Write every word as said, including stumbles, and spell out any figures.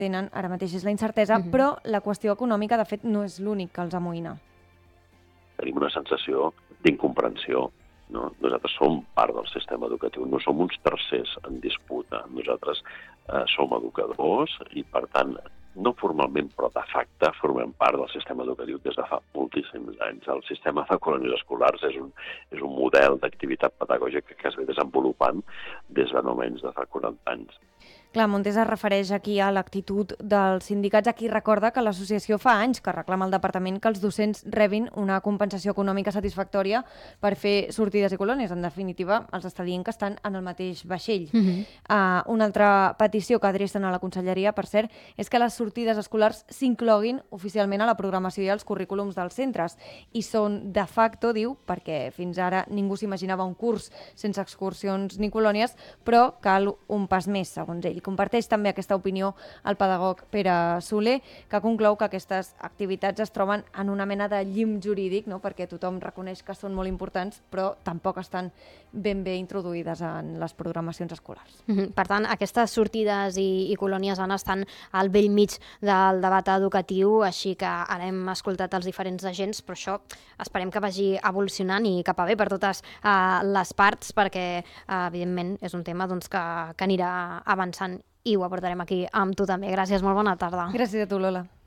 tenen ara mateix és la incertesa, uh-huh. però la qüestió econòmica, de fet, no és l'únic que els amoïna. Tenim una sensació d'incomprensió. No? Nosaltres som part del sistema educatiu, no som uns tercers en disputa. Nosaltres eh, som educadors i, per tant, no formalment, però de facte, formem part del sistema educatiu des de fa moltíssims anys. El sistema de colònies escolars és un, és un model d'activitat pedagògica que es ve desenvolupant des de no menys de fa quaranta anys. Clar, Montés es refereix aquí a l'actitud dels sindicats, a qui recorda que l'associació fa anys que reclama al departament que els docents rebin una compensació econòmica satisfactòria per fer sortides i colònies. En definitiva, els està dient que estan en el mateix vaixell. Uh-huh. uh, una altra petició que adrecen a la conselleria, per cert, és que les sortides escolars s'incloguin oficialment a la programació i als currículums dels centres. I són de facto, diu, perquè fins ara ningú s'imaginava un curs sense excursions ni colònies, però cal un pas més, segons ell. Comparteix també aquesta opinió el pedagog Pere Soler, que conclou que aquestes activitats es troben en una mena de llim jurídic, no? Perquè tothom reconeix que són molt importants, però tampoc estan ben bé introduïdes en les programacions escolars. Mm-hmm. Per tant, aquestes sortides i, i colònies van estan al vell mig del debat educatiu, així que ara hem escoltat els diferents agents, però això esperem que vagi evolucionant i cap a bé per totes uh, les parts, perquè uh, evidentment és un tema doncs, que, que anirà avançant i ho abordarem aquí amb tu també. Gràcies, molt bona tarda. Gràcies a tu, Lola.